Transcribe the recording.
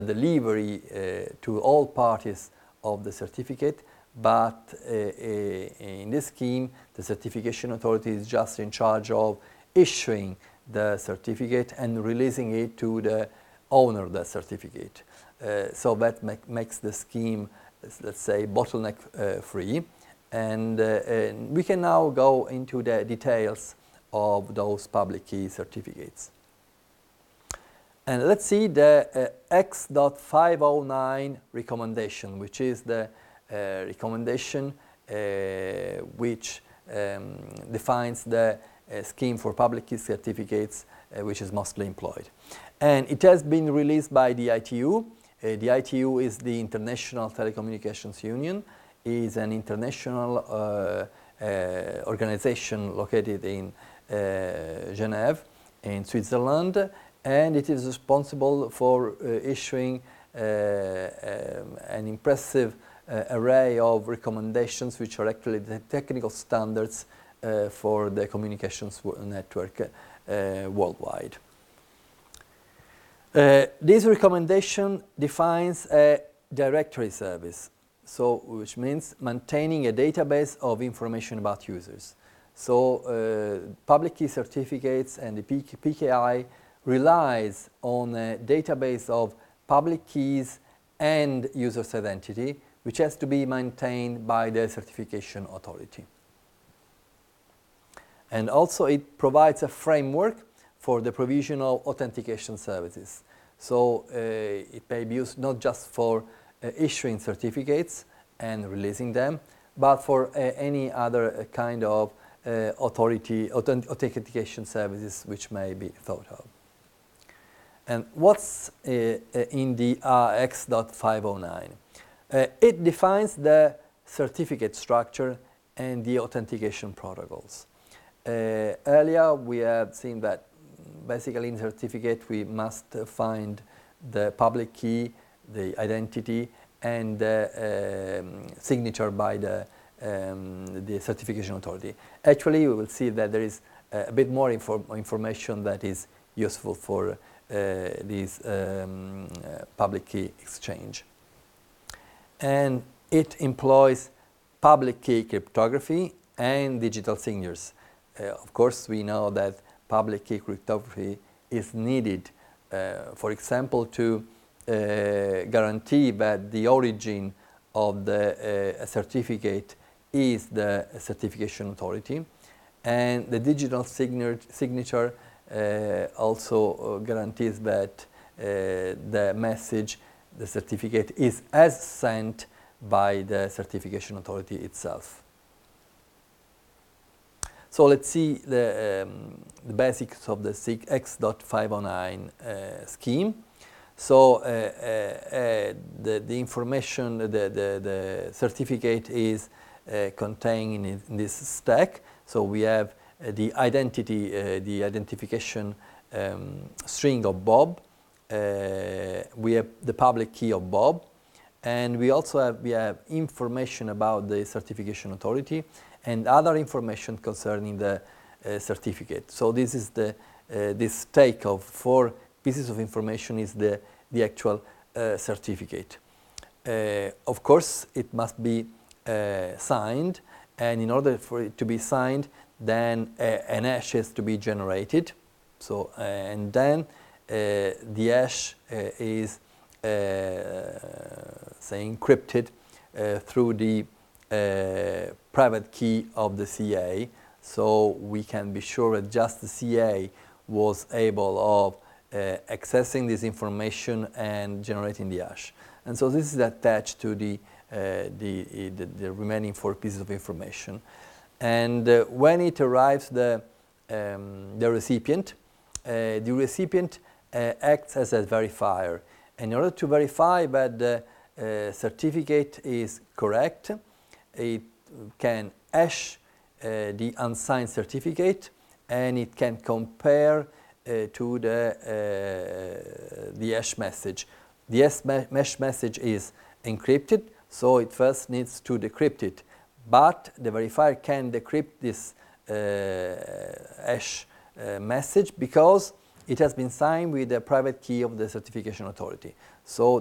delivery to all parties of the certificate, but in this scheme, the certification authority is just in charge of issuing the certificate and releasing it to the owner of the certificate. So that makes the scheme, let's say, bottleneck free. And we can now go into the details of those public key certificates. And let's see the X.509 recommendation, which is the recommendation which defines the scheme for public key certificates which is mostly employed. And it has been released by the ITU. The ITU is the International Telecommunications Union, is an international organization located in Geneva, in Switzerland, and it is responsible for issuing an impressive array of recommendations which are actually the technical standards for the communications network worldwide. This recommendation defines a directory service, so which means maintaining a database of information about users. So public key certificates and the PKI relies on a database of public keys and user's identity, which has to be maintained by the certification authority. And also it provides a framework for the provision of authentication services. So it may be used not just for issuing certificates and releasing them, but for any other kind of authentication services which may be thought of. And what's in the X.509? It defines the certificate structure and the authentication protocols. Earlier we have seen that basically in certificate we must find the public key, the identity, and the signature by the certification authority. Actually, we will see that there is a bit more information that is useful for this public key exchange. And it employs public key cryptography and digital signatures. Of course, we know that public key cryptography is needed, for example, to guarantee that the origin of the certificate is the certification authority, and the digital signature also guarantees that the message, the certificate, is as sent by the certification authority itself. So let's see the basics of the X.509 scheme. So the information, the certificate is contained in this stack. So we have the identity, the identification string of Bob. We have the public key of Bob, and we also have information about the certification authority and other information concerning the certificate. So this is this stack of 4 pieces of information is the actual certificate. Of course, it must be signed, and in order for it to be signed, then an hash has to be generated. So and then the hash is say encrypted through the private key of the CA, so we can be sure that just the CA was able of accessing this information and generating the hash. And so this is attached to the remaining 4 pieces of information. And when it arrives the recipient acts as a verifier. In order to verify that the certificate is correct, it can hash the unsigned certificate, and it can compare to the hash message. The hash message is encrypted, so it first needs to decrypt it. But the verifier can decrypt this hash message because it has been signed with the private key of the certification authority. So